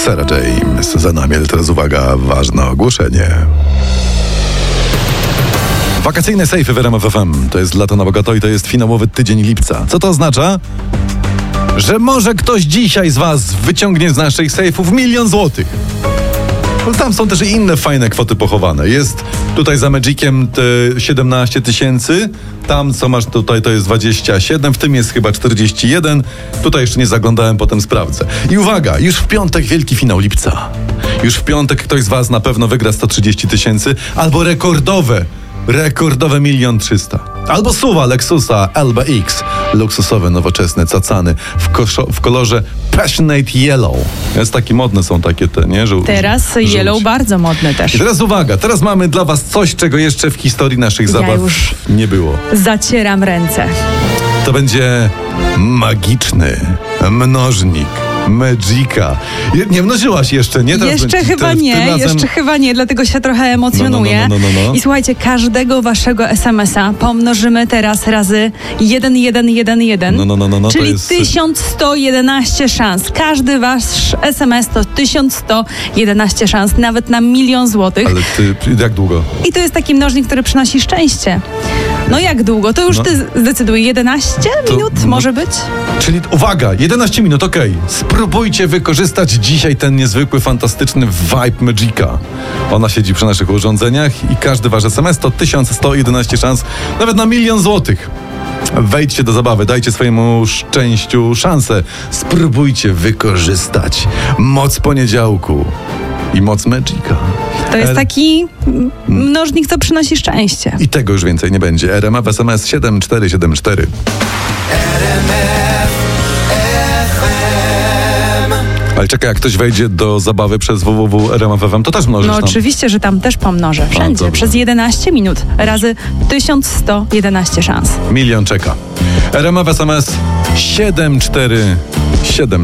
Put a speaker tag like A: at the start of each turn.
A: Sarah James za nami, ale teraz uwaga, ważne ogłoszenie. Wakacyjne sejfy w RMF FM. To jest lato na bogato i to jest finałowy tydzień lipca. Co to oznacza? Że może ktoś dzisiaj z was wyciągnie z naszych sejfów 1 000 000 złotych. Bo tam są też inne fajne kwoty pochowane. Jest tutaj za Magiciem 17 000, tam co masz tutaj to jest 27, w tym jest chyba 41. Tutaj jeszcze nie zaglądałem, potem sprawdzę. I uwaga, już w piątek wielki finał lipca. Już w piątek ktoś z was na pewno wygra 130 000 albo rekordowe 1 300 000. Albo SUV Lexusa LBX. Luksusowy, nowoczesny, cacany w kolorze Passionate Yellow. Jest taki modne są takie te, nie?
B: Teraz Yellow bardzo modny też.
A: I teraz uwaga, teraz mamy dla was coś, czego jeszcze w historii naszych zabaw
B: już
A: nie było.
B: Zacieram ręce.
A: To będzie magiczny mnożnik Magica. Nie mnożyłaś jeszcze, nie? Teraz
B: jeszcze chyba nie, dlatego się trochę emocjonuję.
A: No.
B: I słuchajcie, każdego waszego SMS-a pomnożymy teraz razy 1111.
A: No,
B: czyli
A: to jest
B: 1111 szans. Każdy wasz SMS to 1111 szans, nawet na 1 000 000 złotych.
A: Ale jak długo?
B: I to jest taki mnożnik, który przynosi szczęście. No jak długo? To już ty zdecyduj. 11 minut może być?
A: Czyli uwaga, 11 minut, okej. Spróbujcie wykorzystać dzisiaj ten niezwykły, fantastyczny vibe Magica. Ona siedzi przy naszych urządzeniach i każdy wasz SMS to 1111 szans, nawet na 1 000 000 złotych. Wejdźcie do zabawy, dajcie swojemu szczęściu szansę. Spróbujcie wykorzystać moc poniedziałku i moc Magica.
B: To jest taki mnożnik, co przynosi szczęście.
A: I tego już więcej nie będzie. RMF SMS 7474. Ale czekaj, jak ktoś wejdzie do zabawy przez www.rmf.fm, to też mnożysz
B: No
A: tam.
B: oczywiście, że tam też pomnożę. Wszędzie. Przez 11 minut. Razy 1111 szans.
A: 1 000 000 czeka. RMF SMS 7474.